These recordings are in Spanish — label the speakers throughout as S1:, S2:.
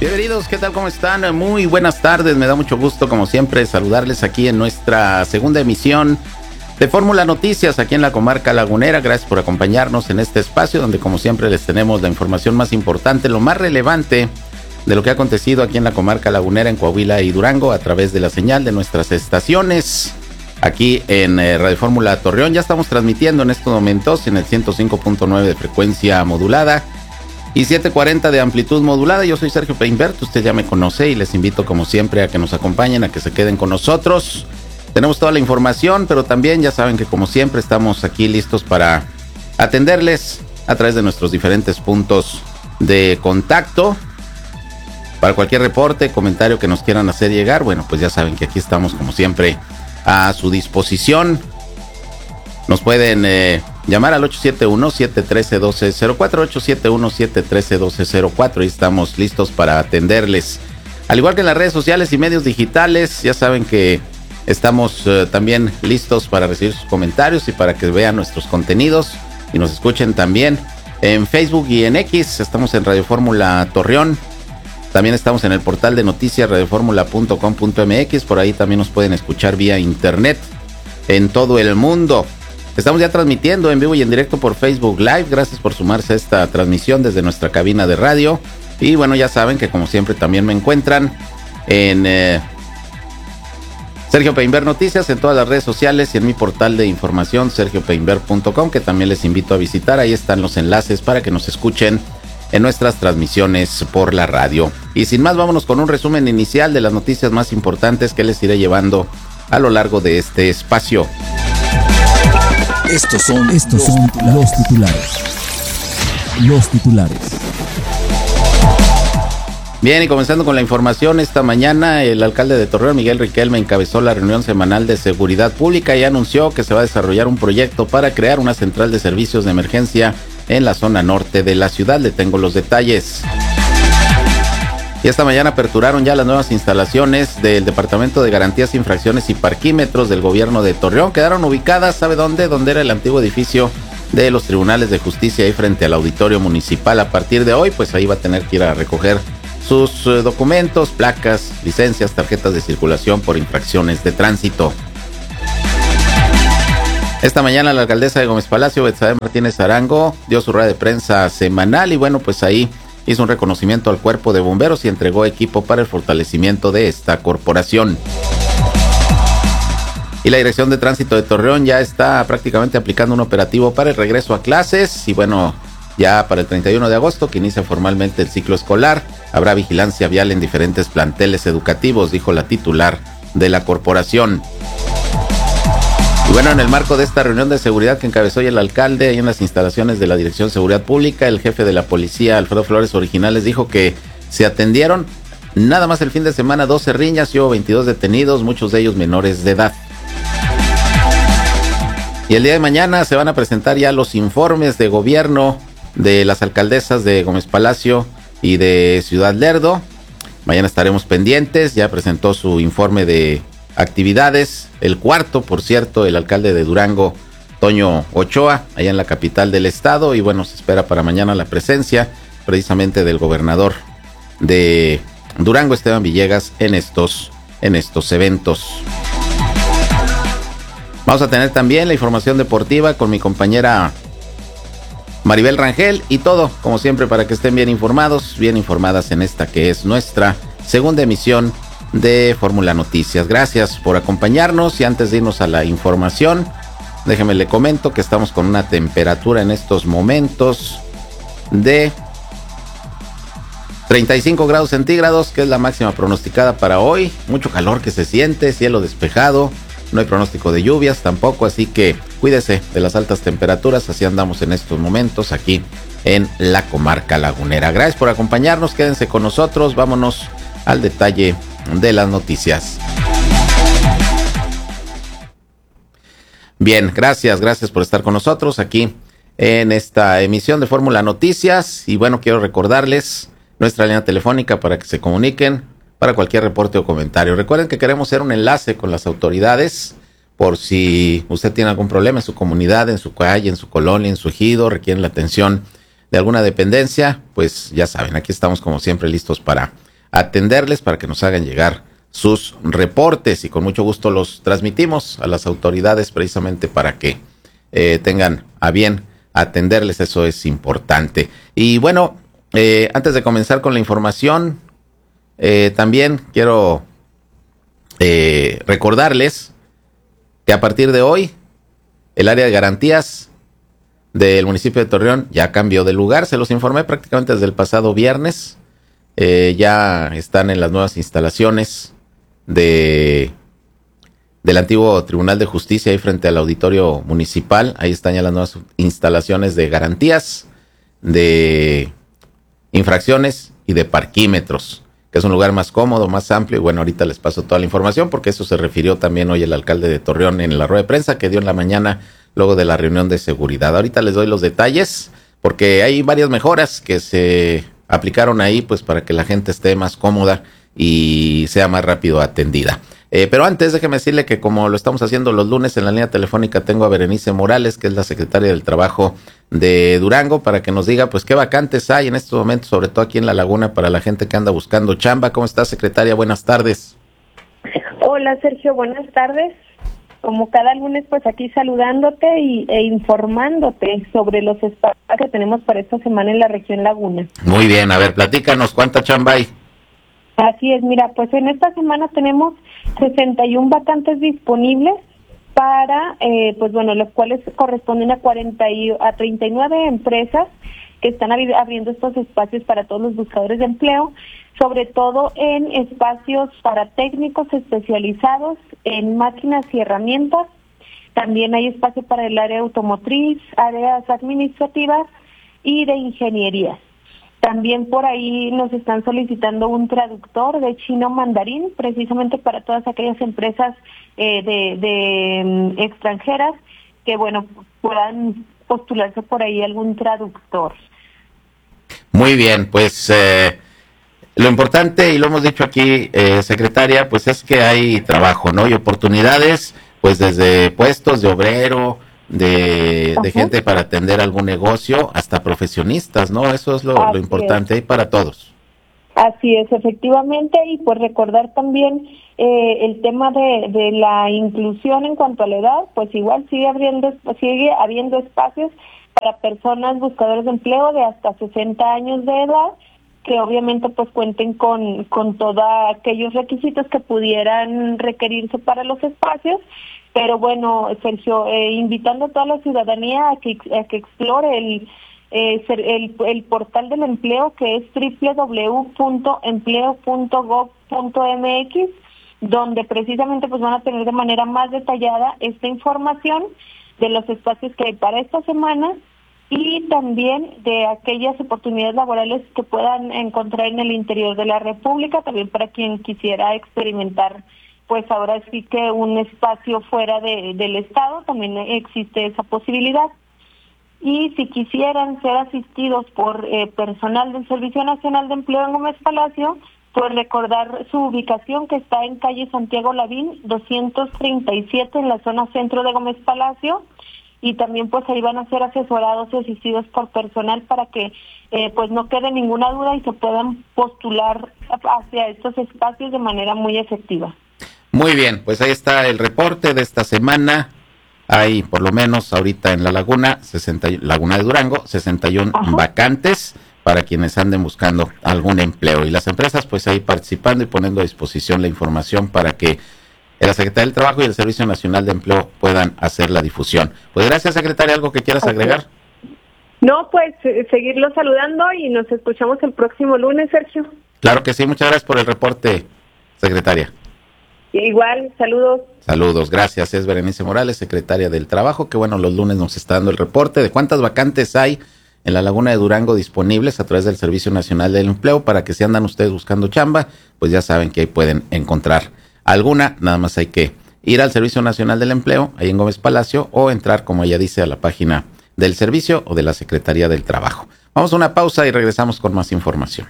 S1: Bienvenidos, ¿qué tal? ¿Cómo están? Muy buenas tardes, me da mucho gusto como siempre saludarles aquí en nuestra segunda emisión de Fórmula Noticias aquí en la comarca lagunera. Gracias por acompañarnos en este espacio donde como siempre les tenemos la información más importante, lo más relevante de lo que ha acontecido aquí en la comarca lagunera, en Coahuila y Durango, a través de la señal de nuestras estaciones aquí en Radio Fórmula Torreón. Ya estamos transmitiendo en estos momentos en el 105.9 de frecuencia modulada y 740 de amplitud modulada. Yo soy Sergio Peinbert, usted ya me conoce y les invito como siempre a que nos acompañen, a que se queden con nosotros. Tenemos toda la información, pero también ya saben que como siempre estamos aquí listos para atenderles a través de nuestros diferentes puntos de contacto. Para cualquier reporte, comentario que nos quieran hacer llegar, bueno, pues ya saben que aquí estamos como siempre a su disposición. Nos pueden llamar al 871-713-1204, 871-713-1204, y estamos listos para atenderles. Al igual que en las redes sociales y medios digitales, ya saben que estamos también listos para recibir sus comentarios y para que vean nuestros contenidos y nos escuchen también en Facebook y en X. Estamos en Radio Fórmula Torreón. También estamos en el portal de noticias radioformula.com.mx. Por ahí también nos pueden escuchar vía internet en todo el mundo. Estamos ya transmitiendo en vivo y en directo por Facebook Live. Gracias por sumarse a esta transmisión desde nuestra cabina de radio. Y bueno, ya saben que como siempre también me encuentran en Sergio Peinbert Noticias en todas las redes sociales y en mi portal de información sergiopeinbert.com, que también les invito a visitar. Ahí están los enlaces para que nos escuchen en nuestras transmisiones por la radio. Y sin más, vámonos con un resumen inicial de las noticias más importantes que les iré llevando a lo largo de este espacio.
S2: Estos son los titulares. Los titulares.
S1: Bien, y comenzando con la información, esta mañana el alcalde de Torreón, Miguel Riquelme, encabezó la reunión semanal de seguridad pública y anunció que se va a desarrollar un proyecto para crear una central de servicios de emergencia en la zona norte de la ciudad. Le tengo los detalles. Y esta mañana aperturaron ya las nuevas instalaciones del Departamento de Garantías, Infracciones y Parquímetros del gobierno de Torreón. Quedaron ubicadas, ¿sabe dónde? Donde era el antiguo edificio de los Tribunales de Justicia, ahí frente al Auditorio Municipal. A partir de hoy, pues ahí va a tener que ir a recoger sus documentos, placas, licencias, tarjetas de circulación por infracciones de tránsito. Esta mañana la alcaldesa de Gómez Palacio, Betsabe Martínez Arango, dio su rueda de prensa semanal y bueno, pues ahí hizo un reconocimiento al cuerpo de bomberos y entregó equipo para el fortalecimiento de esta corporación. Y la Dirección de Tránsito de Torreón ya está prácticamente aplicando un operativo para el regreso a clases y bueno, ya para el 31 de agosto, que inicia formalmente el ciclo escolar, habrá vigilancia vial en diferentes planteles educativos, dijo la titular de la corporación. Y bueno, en el marco de esta reunión de seguridad que encabezó hoy el alcalde ahí en las instalaciones de la Dirección de Seguridad Pública, el jefe de la policía, Alfredo Flores Originales, dijo que se atendieron nada más el fin de semana 12 riñas y hubo 22 detenidos, muchos de ellos menores de edad. Y el día de mañana se van a presentar ya los informes de gobierno de las alcaldesas de Gómez Palacio y de Ciudad Lerdo. Mañana estaremos pendientes, ya presentó su informe de actividades, el cuarto, por cierto, el alcalde de Durango, Toño Ochoa, allá en la capital del estado, y bueno, se espera para mañana la presencia precisamente del gobernador de Durango, Esteban Villegas, en estos eventos. Vamos a tener también la información deportiva con mi compañera Maribel Rangel y todo, como siempre, para que estén bien informados, bien informadas en esta que es nuestra segunda emisión de Fórmula Noticias. Gracias por acompañarnos y antes de irnos a la información, déjeme le comento que estamos con una temperatura en estos momentos de 35 grados centígrados, que es la máxima pronosticada para hoy. Mucho calor que se siente, cielo despejado, no hay pronóstico de lluvias tampoco, así que cuídese de las altas temperaturas. Así andamos en estos momentos aquí en la comarca lagunera. Gracias por acompañarnos, quédense con nosotros, vámonos al detalle de las noticias. Bien, gracias por estar con nosotros aquí en esta emisión de Fórmula Noticias. Y bueno, quiero recordarles nuestra línea telefónica para que se comuniquen para cualquier reporte o comentario. Recuerden que queremos hacer un enlace con las autoridades por si usted tiene algún problema en su comunidad, en su calle, en su colonia, en su ejido, requieren la atención de alguna dependencia, pues ya saben, aquí estamos como siempre listos para atenderles para que nos hagan llegar sus reportes y con mucho gusto los transmitimos a las autoridades precisamente para que tengan a bien atenderles. Eso es importante. Y bueno, antes de comenzar con la información, también quiero recordarles que a partir de hoy el área de garantías del municipio de Torreón ya cambió de lugar. Se los informé prácticamente desde el pasado viernes. Ya están en las nuevas instalaciones del antiguo Tribunal de Justicia, ahí frente al auditorio municipal. Ahí están ya las nuevas instalaciones de garantías, de infracciones y de parquímetros, que es un lugar más cómodo, más amplio. Y bueno, ahorita les paso toda la información porque eso se refirió también hoy el alcalde de Torreón en la rueda de prensa que dio en la mañana luego de la reunión de seguridad. Ahorita les doy los detalles porque hay varias mejoras que se aplicaron ahí pues para que la gente esté más cómoda y sea más rápido atendida. Pero antes déjeme decirle que como lo estamos haciendo los lunes en la línea telefónica tengo a Berenice Morales, que es la secretaria del Trabajo de Durango, para que nos diga pues qué vacantes hay en estos momentos, sobre todo aquí en La Laguna, para la gente que anda buscando chamba. ¿Cómo está, secretaria? Buenas tardes.
S3: Hola, Sergio, buenas tardes. Como cada lunes, pues aquí saludándote e informándote sobre los espacios que tenemos para esta semana en la región Laguna.
S1: Muy bien, a ver, platícanos, ¿cuánta chamba hay?
S3: Así es, mira, pues en esta semana tenemos 61 vacantes disponibles para, pues bueno, los cuales corresponden a 39 empresas que están abriendo estos espacios para todos los buscadores de empleo, sobre todo en espacios para técnicos especializados en máquinas y herramientas. También hay espacio para el área automotriz, áreas administrativas y de ingeniería. También por ahí nos están solicitando un traductor de chino mandarín, precisamente para todas aquellas empresas de extranjeras que, bueno, puedan postularse por ahí algún traductor.
S1: Muy bien, pues lo importante, y lo hemos dicho aquí, secretaria, pues es que hay trabajo, ¿no? Y oportunidades, pues desde puestos de obrero, de gente para atender algún negocio, hasta profesionistas, ¿no? Eso es lo importante ahí para todos.
S3: Así es, efectivamente, y pues recordar también el tema de la inclusión en cuanto a la edad, pues igual sigue habiendo espacios para personas buscadoras de empleo de hasta 60 años de edad, que obviamente pues cuenten con todos aquellos requisitos que pudieran requerirse para los espacios. Pero bueno, Sergio, invitando a toda la ciudadanía a que explore el portal del empleo, que es www.empleo.gov.mx, donde precisamente pues van a tener de manera más detallada esta información de los espacios que hay para esta semana y también de aquellas oportunidades laborales que puedan encontrar en el interior de la República, también para quien quisiera experimentar pues ahora sí que un espacio fuera del estado, también existe esa posibilidad. Y si quisieran ser asistidos por personal del Servicio Nacional de Empleo en Gómez Palacio, pues recordar su ubicación, que está en calle Santiago Lavín, 237, en la zona centro de Gómez Palacio, y también pues ahí van a ser asesorados y asistidos por personal para que pues no quede ninguna duda y se puedan postular hacia estos espacios de manera muy efectiva.
S1: Muy bien, pues ahí está el reporte de esta semana. Hay por lo menos ahorita en La Laguna, Laguna de Durango, 61 vacantes para quienes anden buscando algún empleo. Y las empresas pues ahí participando y poniendo a disposición la información para que la Secretaría del Trabajo y el Servicio Nacional de Empleo puedan hacer la difusión. Pues gracias, secretaria. ¿Algo que quieras agregar?
S3: No, pues seguirlo saludando y nos escuchamos el próximo lunes, Sergio.
S1: Claro que sí. Muchas gracias por el reporte, secretaria.
S3: Igual, saludos.
S1: Saludos, gracias. Es Berenice Morales, secretaria del Trabajo, que bueno, los lunes nos está dando el reporte de cuántas vacantes hay en la Laguna de Durango disponibles a través del Servicio Nacional del Empleo, para que si andan ustedes buscando chamba, pues ya saben que ahí pueden encontrar alguna. Nada más hay que ir al Servicio Nacional del Empleo, ahí en Gómez Palacio, o entrar, como ella dice, a la página del servicio o de la Secretaría del Trabajo. Vamos a una pausa y regresamos con más información.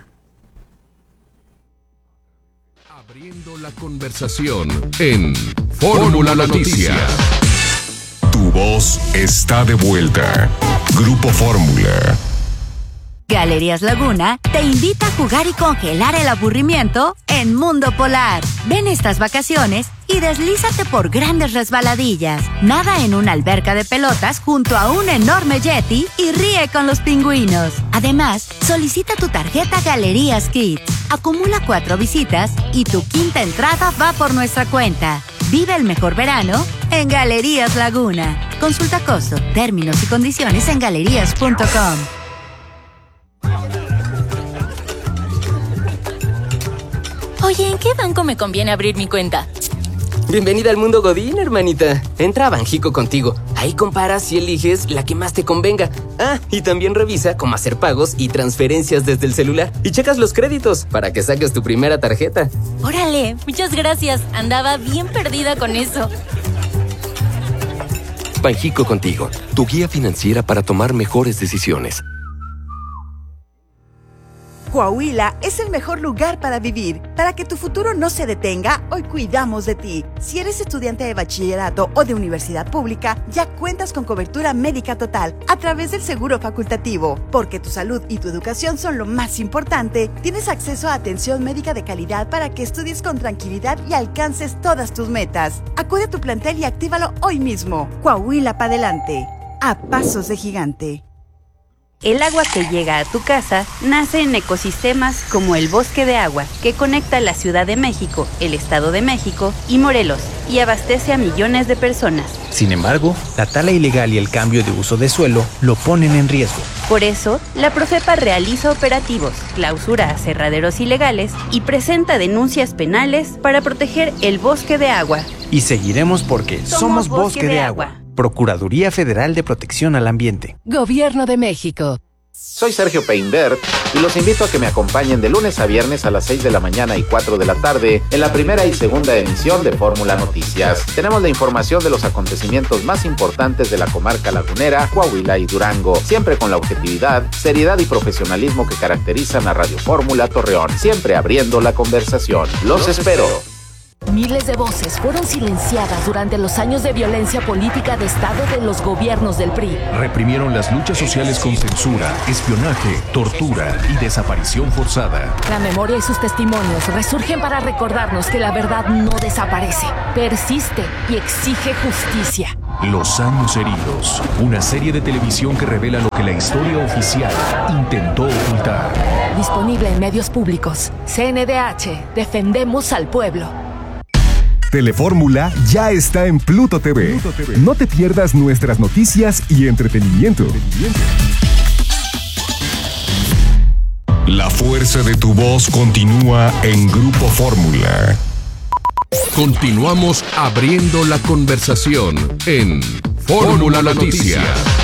S4: Abriendo la conversación en Fórmula Noticias. Tu voz está de vuelta. Grupo Fórmula.
S5: Galerías Laguna te invita a jugar y congelar el aburrimiento en Mundo Polar. Ven estas vacaciones y deslízate por grandes resbaladillas. Nada en una alberca de pelotas junto a un enorme yeti y ríe con los pingüinos. Además, solicita tu tarjeta Galerías Kids. Acumula 4 visitas y tu quinta entrada va por nuestra cuenta. Vive el mejor verano en Galerías Laguna. Consulta costo, términos y condiciones en galerías.com.
S6: Oye, ¿en qué banco me conviene abrir mi cuenta?
S7: Bienvenida al mundo Godín, hermanita. Entra a Banjico Contigo. Ahí comparas y eliges la que más te convenga. Ah, y también revisa cómo hacer pagos y transferencias desde el celular. Y checas los créditos para que saques tu primera tarjeta.
S6: Órale, muchas gracias. Andaba bien perdida con eso.
S8: Banjico Contigo, tu guía financiera para tomar mejores decisiones.
S9: Coahuila es el mejor lugar para vivir. Para que tu futuro no se detenga, hoy cuidamos de ti. Si eres estudiante de bachillerato o de universidad pública, ya cuentas con cobertura médica total a través del seguro facultativo. Porque tu salud y tu educación son lo más importante, tienes acceso a atención médica de calidad para que estudies con tranquilidad y alcances todas tus metas. Acude a tu plantel y actívalo hoy mismo. Coahuila para adelante. A pasos de gigante.
S10: El agua que llega a tu casa nace en ecosistemas como el Bosque de Agua, que conecta la Ciudad de México, el Estado de México y Morelos, y abastece a millones de personas.
S11: Sin embargo, la tala ilegal y el cambio de uso de suelo lo ponen en riesgo.
S10: Por eso, la Profepa realiza operativos, clausura aserraderos ilegales y presenta denuncias penales para proteger el Bosque de Agua.
S11: Y seguiremos porque somos Bosque de Agua. Procuraduría Federal de Protección al Ambiente.
S12: Gobierno de México.
S1: Soy Sergio Peinbert y los invito a que me acompañen de lunes a viernes a las 6 de la mañana y 4 de la tarde en la primera y segunda emisión de Fórmula Noticias. Tenemos la información de los acontecimientos más importantes de la comarca lagunera, Coahuila y Durango, siempre con la objetividad, seriedad y profesionalismo que caracterizan a Radio Fórmula Torreón, siempre abriendo la conversación. Los espero.
S12: Miles de voces fueron silenciadas durante los años de violencia política de Estado de los gobiernos del PRI.
S4: Reprimieron las luchas sociales con censura, espionaje, tortura y desaparición forzada.
S12: La memoria y sus testimonios resurgen para recordarnos que la verdad no desaparece, persiste y exige justicia.
S4: Los años heridos, una serie de televisión que revela lo que la historia oficial intentó ocultar.
S12: Disponible en medios públicos. CNDH, defendemos al pueblo.
S13: Telefórmula ya está en Pluto TV. No te pierdas nuestras noticias y entretenimiento.
S14: La fuerza de tu voz continúa en Grupo Fórmula.
S4: Continuamos abriendo la conversación en Fórmula Noticias.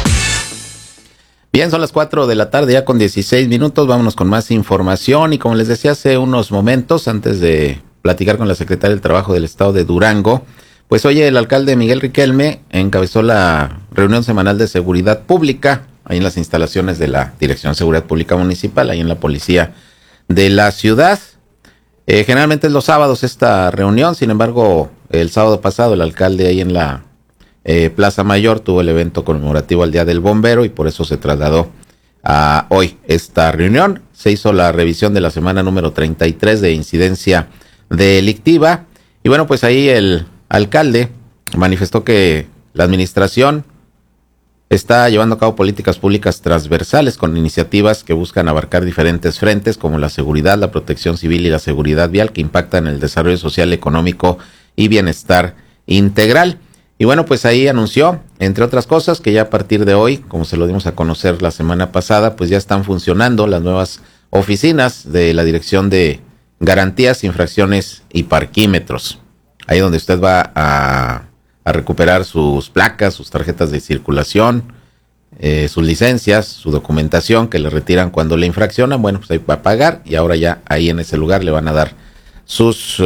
S1: Bien, son las 4 de la tarde ya con 16 minutos. Vámonos con más información. Y como les decía hace unos momentos, antes de platicar con la secretaria del Trabajo del Estado de Durango, pues hoy el alcalde Miguel Riquelme encabezó la reunión semanal de seguridad pública ahí en las instalaciones de la Dirección de Seguridad Pública Municipal, ahí en la Policía de la ciudad. Generalmente es los sábados esta reunión, sin embargo, el sábado pasado el alcalde ahí en la Plaza Mayor tuvo el evento conmemorativo al Día del Bombero y por eso se trasladó a hoy esta reunión. Se hizo la revisión de la semana número 33 de incidencia delictiva y bueno, pues ahí el alcalde manifestó que la administración está llevando a cabo políticas públicas transversales con iniciativas que buscan abarcar diferentes frentes como la seguridad, la protección civil y la seguridad vial que impactan en el desarrollo social, económico y bienestar integral. Y bueno, pues ahí anunció, entre otras cosas, que ya a partir de hoy, como se lo dimos a conocer la semana pasada, pues ya están funcionando las nuevas oficinas de la Dirección de Garantías, Infracciones y Parquímetros. Ahí donde usted va a recuperar sus placas, sus tarjetas de circulación, sus licencias, su documentación que le retiran cuando le infraccionan. Bueno, pues ahí va a pagar y ahora ya ahí en ese lugar le van a dar sus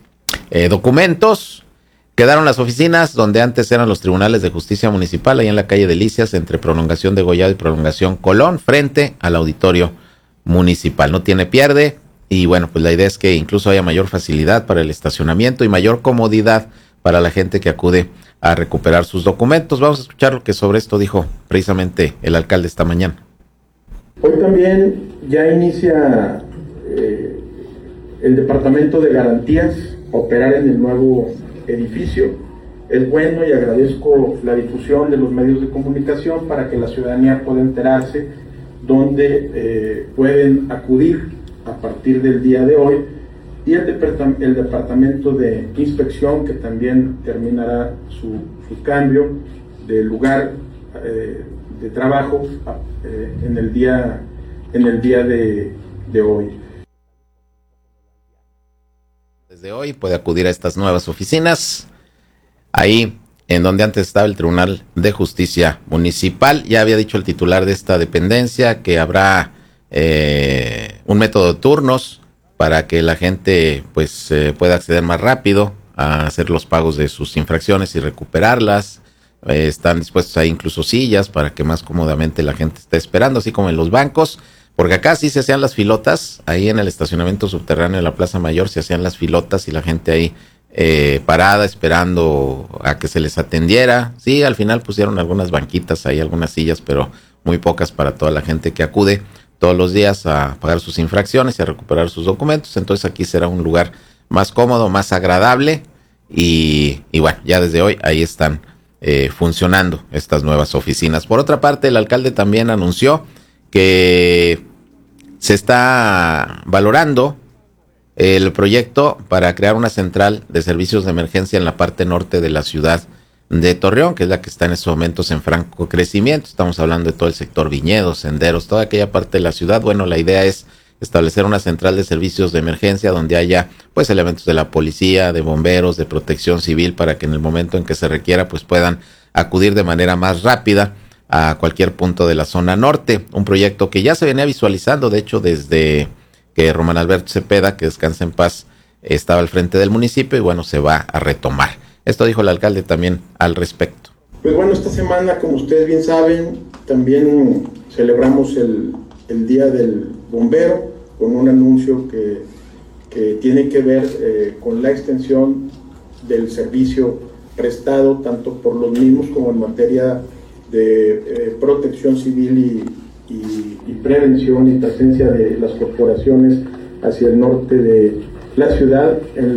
S1: documentos. Quedaron las oficinas donde antes eran los tribunales de justicia municipal, ahí en la calle Delicias, entre Prolongación de Gollado y Prolongación Colón, frente al auditorio municipal. No tiene pierde y bueno, pues la idea es que incluso haya mayor facilidad para el estacionamiento y mayor comodidad para la gente que acude a recuperar sus documentos. Vamos a escuchar lo que sobre esto dijo precisamente el alcalde esta mañana.
S15: Hoy también ya inicia el Departamento de Garantías a operar en el nuevo edificio. Es bueno y agradezco la difusión de los medios de comunicación para que la ciudadanía pueda enterarse dónde pueden acudir a partir del día de hoy, y el Departamento de Inspección, que también terminará su cambio de lugar de trabajo en el día de hoy.
S1: Desde hoy puede acudir a estas nuevas oficinas, ahí en donde antes estaba el Tribunal de Justicia Municipal. Ya había dicho el titular de esta dependencia que habrá un método de turnos para que la gente pues pueda acceder más rápido a hacer los pagos de sus infracciones y recuperarlas. Están dispuestos ahí incluso sillas para que más cómodamente la gente esté esperando, así como en los bancos, porque acá sí se hacían las filotas, ahí en el estacionamiento subterráneo de la Plaza Mayor se hacían las filotas y la gente ahí parada esperando a que se les atendiera. Sí, al final pusieron algunas banquitas ahí, algunas sillas, pero muy pocas para toda la gente que acude todos los días a pagar sus infracciones y a recuperar sus documentos. Entonces aquí será un lugar más cómodo, más agradable y bueno, ya desde hoy ahí están funcionando estas nuevas oficinas. Por otra parte, el alcalde también anunció que se está valorando el proyecto para crear una central de servicios de emergencia en la parte norte de la ciudad de Torreón, que es la que está en estos momentos en franco crecimiento. Estamos hablando de todo el sector viñedos, senderos, toda aquella parte de la ciudad. Bueno, la idea es establecer una central de servicios de emergencia donde haya pues elementos de la policía, de bomberos, de protección civil, para que en el momento en que se requiera pues puedan acudir de manera más rápida a cualquier punto de la zona norte. Un proyecto que ya se venía visualizando, de hecho, desde que Román Alberto Cepeda, que descansa en paz, estaba al frente del municipio, y bueno, se va a retomar. Esto dijo el alcalde también al respecto.
S15: Pues bueno, esta semana, como ustedes bien saben, también celebramos el Día del Bombero, con un anuncio que tiene que ver con la extensión del servicio prestado tanto por los mismos como en materia de protección civil y prevención y presencia de las corporaciones hacia el norte de la ciudad en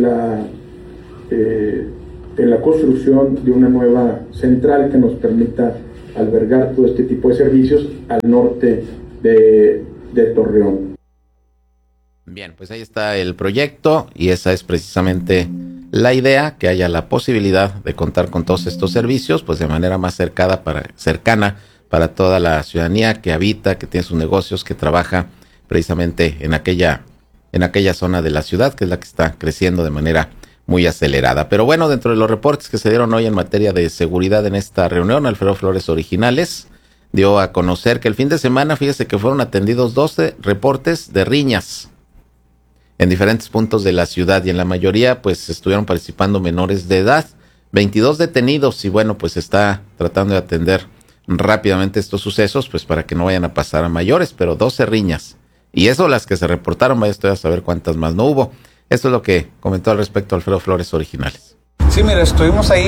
S15: la construcción de una nueva central que nos permita albergar todo este tipo de servicios al norte de Torreón.
S1: Bien, pues ahí está el proyecto y esa es precisamente la idea, que haya la posibilidad de contar con todos estos servicios pues de manera más cercana para toda la ciudadanía que habita, que tiene sus negocios, que trabaja precisamente en aquella zona de la ciudad, que es la que está creciendo de manera muy acelerada. Pero bueno, dentro de los reportes que se dieron hoy en materia de seguridad en esta reunión, Alfredo Flores Originales dio a conocer que el fin de semana, fíjese que fueron atendidos 12 reportes de riñas en diferentes puntos de la ciudad, y en la mayoría pues estuvieron participando menores de edad, 22 detenidos, y bueno, pues está tratando de atender rápidamente estos sucesos pues para que no vayan a pasar a mayores, pero 12 riñas, y eso las que se reportaron, vaya usted a saber cuántas más no hubo. Esto es lo que comentó al respecto Alfredo Flores Originales.
S16: Sí, mira, estuvimos ahí,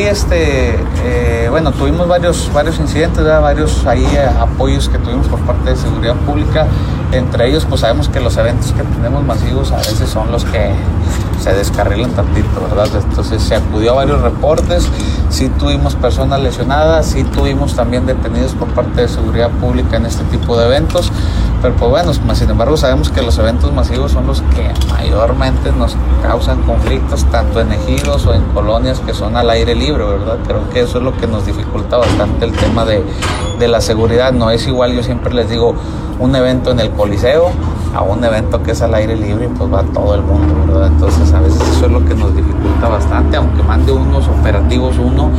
S16: tuvimos varios incidentes, ¿verdad? Varios ahí apoyos que tuvimos por parte de seguridad pública. Entre ellos, pues sabemos que los eventos que tenemos masivos a veces son los que se descarrilan tantito, ¿verdad? Entonces se acudió a varios reportes, sí tuvimos personas lesionadas, sí tuvimos también detenidos por parte de seguridad pública en este tipo de eventos, pero pues bueno, sin embargo sabemos que los eventos masivos son los que mayormente nos causan conflictos, tanto en ejidos o en colonias que son al aire libre, ¿verdad? Creo que eso es lo que nos dificulta bastante el tema de la seguridad. No es igual, yo siempre les digo, un evento en el Coliseo a un evento que es al aire libre, pues va todo el mundo, ¿verdad? Entonces a veces eso es lo que nos dificulta bastante, aunque mande unos operativos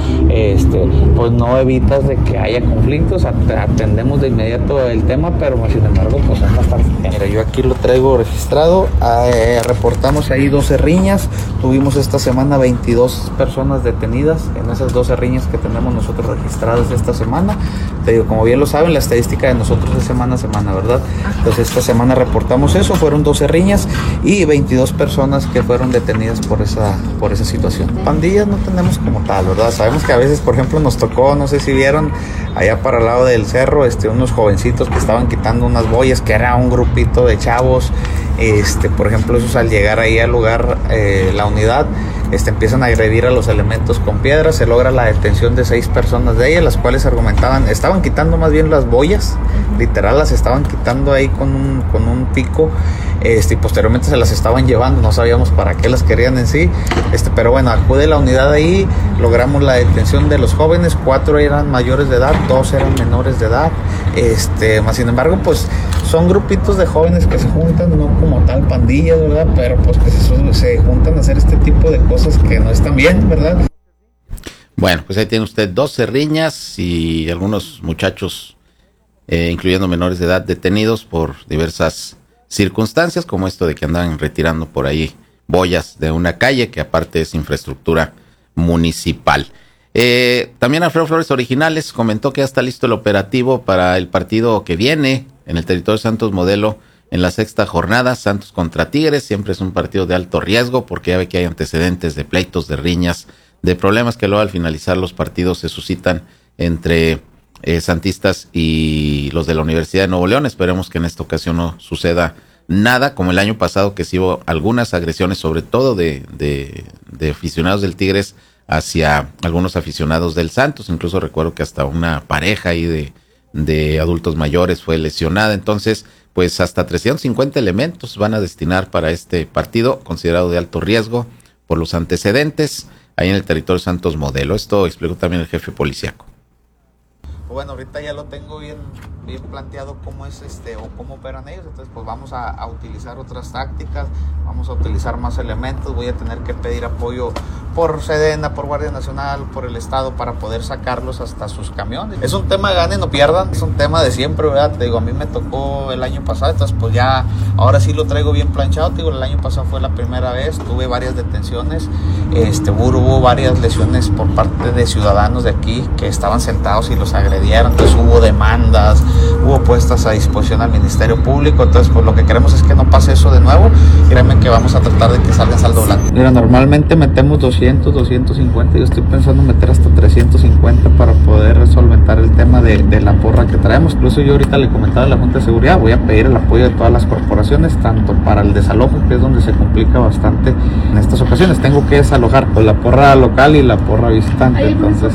S16: pues no evitas de que haya conflictos, atendemos de inmediato el tema, pero sin embargo pues es bastante. Mira, yo aquí lo traigo registrado, reportamos ahí 12 riñas, tuvimos esta semana 22 personas detenidas en esas 12 riñas que tenemos nosotros registradas esta semana. Te digo, como bien lo saben, la estadística de nosotros es semana a semana, ¿verdad? Entonces esta semana reportamos eso, fueron 12 riñas y 22 personas que fueron detenidas por esa situación. Pandillas no tenemos como tal, ¿verdad? Sabemos que a veces, por ejemplo, nos tocó, no sé si vieron, allá para el lado del cerro, unos jovencitos que estaban quitando unas boyas, que era un grupito de chavos, por ejemplo, esos al llegar ahí al lugar, la unidad, empiezan a agredir a los elementos con piedras, se logra la detención de 6 personas de ellas, las cuales argumentaban, estaban quitando más bien las boyas, literal las estaban quitando ahí con un pico, y posteriormente se las estaban llevando, no sabíamos para qué las querían en sí, pero bueno, acude la unidad ahí, logramos la detención de los jóvenes, 4 eran mayores de edad, 2 eran menores de edad, más sin embargo, pues son grupitos de jóvenes que se juntan, no como tal pandillas, ¿verdad? Pero pues que se juntan a hacer este tipo de cosas que no están bien, ¿verdad?
S1: Bueno, pues ahí tiene usted 12 riñas y algunos muchachos, incluyendo menores de edad, detenidos por diversas circunstancias, como esto de que andan retirando por ahí boyas de una calle, que aparte es infraestructura municipal. También Alfredo Flores Originales comentó que ya está listo el operativo para el partido que viene en el territorio Santos Modelo en la 6ª jornada, Santos contra Tigres. Siempre es un partido de alto riesgo porque ya ve que hay antecedentes de pleitos, de riñas, de problemas que luego al finalizar los partidos se suscitan entre santistas y los de la Universidad de Nuevo León. Esperemos que en esta ocasión no suceda nada como el año pasado, que sí hubo algunas agresiones, sobre todo de aficionados del Tigres hacia algunos aficionados del Santos. Incluso recuerdo que hasta una pareja ahí de adultos mayores fue lesionada. Entonces, pues hasta 350 elementos van a destinar para este partido considerado de alto riesgo por los antecedentes ahí en el territorio Santos Modelo. Esto explicó también el jefe policíaco.
S16: Bueno, ahorita ya lo tengo bien planteado cómo es o cómo operan ellos, entonces pues vamos a utilizar otras tácticas, vamos a utilizar más elementos, voy a tener que pedir apoyo por Sedena, por Guardia Nacional, por el Estado para poder sacarlos hasta sus camiones. Es un tema de ganen o pierdan, es un tema de siempre, ¿verdad? Te digo, a mí me tocó el año pasado, entonces pues ya ahora sí lo traigo bien planchado. Te digo, el año pasado fue la primera vez, tuve varias detenciones, hubo varias lesiones por parte de ciudadanos de aquí que estaban sentados y los agredieron, entonces hubo demandas, hubo puestas a disposición al Ministerio Público, entonces pues lo que queremos es que no pase eso de nuevo. Créanme que vamos a tratar de que salga saldo blanco. Mira, normalmente metemos 200, 250, yo estoy pensando meter hasta 350 para poder solventar el tema de la porra que traemos. Incluso yo ahorita le comentaba a la Junta de Seguridad, voy a pedir el apoyo de todas las corporaciones, tanto para el desalojo, que es donde se complica bastante en estas ocasiones. Tengo que desalojar pues, la porra local y la porra visitante, entonces...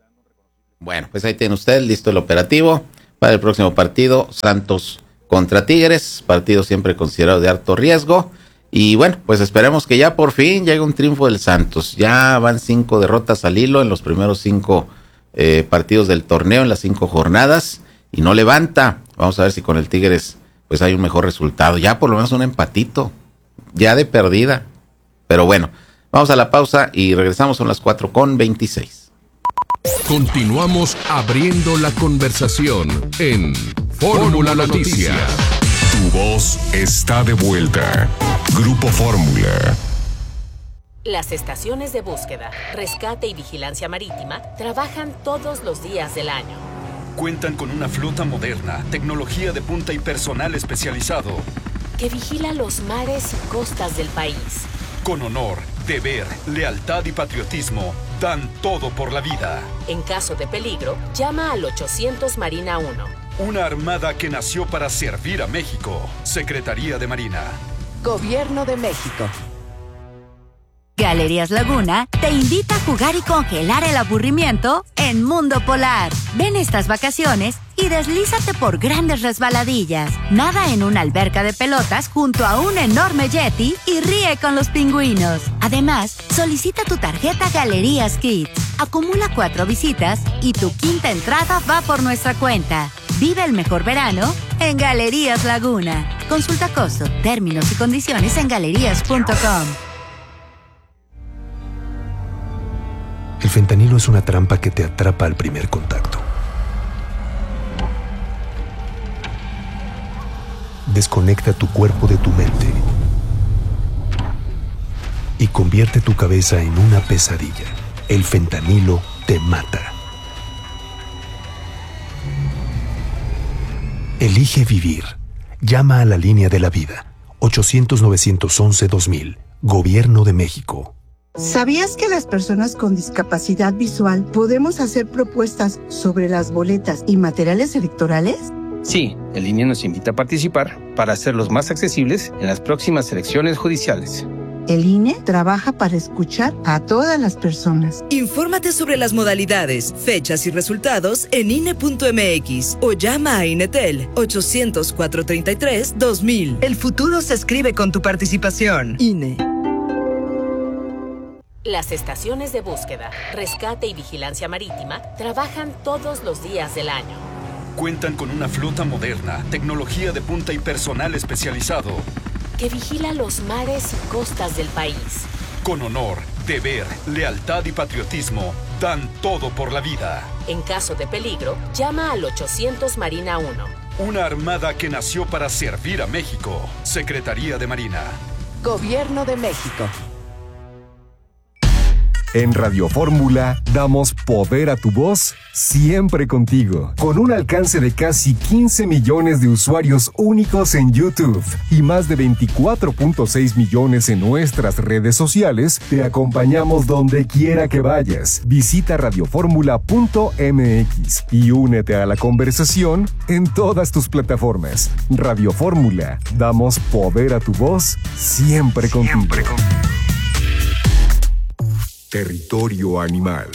S1: Bueno, pues ahí tiene usted listo el operativo para el próximo partido, Santos contra Tigres, partido siempre considerado de alto riesgo. Y bueno, pues esperemos que ya por fin llegue un triunfo del Santos. Ya van 5 derrotas al hilo en los primeros 5 partidos del torneo, en las 5 jornadas, y no levanta. Vamos a ver si con el Tigres pues hay un mejor resultado. Ya por lo menos un empatito, ya de perdida. Pero bueno, vamos a la pausa y regresamos, son las 4:26.
S14: Continuamos abriendo la conversación en Fórmula Noticias. Tu voz está de vuelta. Grupo Fórmula.
S6: Las estaciones de búsqueda, rescate y vigilancia marítima trabajan todos los días del año.
S17: Cuentan con una flota moderna, tecnología de punta y personal especializado
S6: que vigila los mares y costas del país.
S17: Con honor, deber, lealtad y patriotismo, dan todo por la vida.
S6: En caso de peligro, llama al 800 Marina 1.
S17: Una armada que nació para servir a México. Secretaría de Marina.
S18: Gobierno de México.
S5: Galerías Laguna te invita a jugar y congelar el aburrimiento en Mundo Polar. Ven estas vacaciones y deslízate por grandes resbaladillas. Nada en una alberca de pelotas junto a un enorme yeti y ríe con los pingüinos. Además, solicita tu tarjeta Galerías Kids. Acumula 4 visitas y tu quinta entrada va por nuestra cuenta. Vive el mejor verano en Galerías Laguna. Consulta costo, términos y condiciones en galerías.com.
S19: El fentanilo es una trampa que te atrapa al primer contacto. Desconecta tu cuerpo de tu mente y convierte tu cabeza en una pesadilla. El fentanilo te mata. Elige vivir. Llama a la línea de la vida. 800-911-2000. Gobierno de México.
S20: ¿Sabías que las personas con discapacidad visual podemos hacer propuestas sobre las boletas y materiales electorales?
S21: Sí, el INE nos invita a participar para hacerlos más accesibles en las próximas elecciones judiciales.
S20: El INE trabaja para escuchar a todas las personas.
S22: Infórmate sobre las modalidades, fechas y resultados en INE.mx o llama a INETEL 800-433-2000.
S23: El futuro se escribe con tu participación.
S22: INE.
S6: Las estaciones de búsqueda, rescate y vigilancia marítima trabajan todos los días del año.
S17: Cuentan con una flota moderna, tecnología de punta y personal especializado
S6: que vigila los mares y costas del país.
S17: Con honor, deber, lealtad y patriotismo, dan todo por la vida.
S6: En caso de peligro, llama al 800 Marina 1.
S17: Una armada que nació para servir a México. Secretaría de Marina.
S18: Gobierno de México.
S13: En Radio Fórmula damos poder a tu voz siempre contigo, con un alcance de casi 15 millones de usuarios únicos en YouTube y más de 24.6 millones en nuestras redes sociales. Te acompañamos donde quiera que vayas. Visita radioformula.mx y únete a la conversación en todas tus plataformas. Radio Fórmula, damos poder a tu voz siempre contigo. Territorio animal.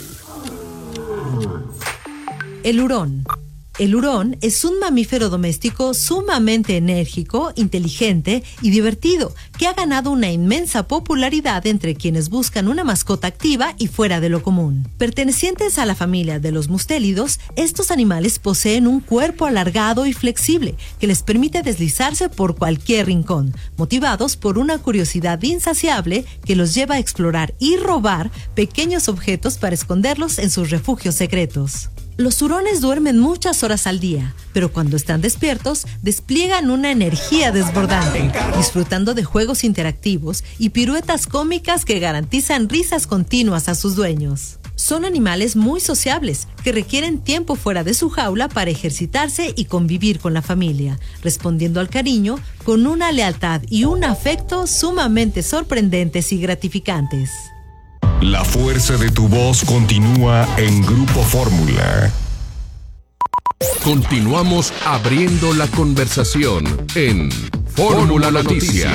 S24: El hurón. El hurón es un mamífero doméstico sumamente enérgico, inteligente y divertido, que ha ganado una inmensa popularidad entre quienes buscan una mascota activa y fuera de lo común. Pertenecientes a la familia de los mustélidos, estos animales poseen un cuerpo alargado y flexible que les permite deslizarse por cualquier rincón, motivados por una curiosidad insaciable que los lleva a explorar y robar pequeños objetos para esconderlos en sus refugios secretos. Los hurones duermen muchas horas al día, pero cuando están despiertos, despliegan una energía desbordante, disfrutando de juegos interactivos y piruetas cómicas que garantizan risas continuas a sus dueños. Son animales muy sociables, que requieren tiempo fuera de su jaula para ejercitarse y convivir con la familia, respondiendo al cariño con una lealtad y un afecto sumamente sorprendentes y gratificantes.
S14: La fuerza de tu voz continúa en Grupo Fórmula.
S25: Continuamos abriendo la conversación en Fórmula Noticias.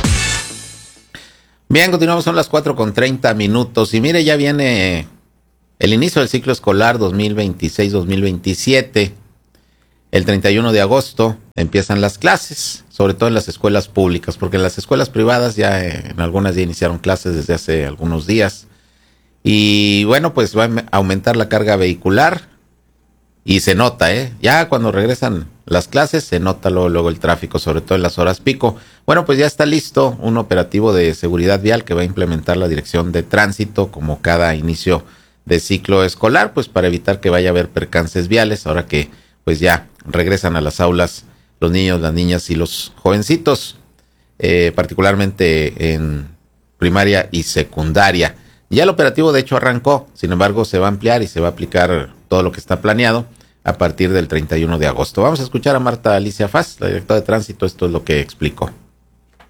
S1: Bien, continuamos, son las 4:30 y mire, ya viene el inicio del ciclo escolar 2026-2027. El 31 de agosto empiezan las clases, sobre todo en las escuelas públicas, porque en las escuelas privadas ya en algunas ya iniciaron clases desde hace algunos días. Y bueno, pues va a aumentar la carga vehicular y se nota, ya cuando regresan las clases se nota luego el tráfico, sobre todo en las horas pico. Bueno, pues ya está listo un operativo de seguridad vial que va a implementar la Dirección de Tránsito como cada inicio de ciclo escolar, pues para evitar que vaya a haber percances viales ahora que pues ya regresan a las aulas los niños, las niñas y los jovencitos, particularmente en primaria y secundaria. Ya el operativo de hecho arrancó, sin embargo se va a ampliar y se va a aplicar todo lo que está planeado a partir del 31 de agosto. Vamos a escuchar a Marta Alicia Faz, la directora de Tránsito, esto es lo que explicó.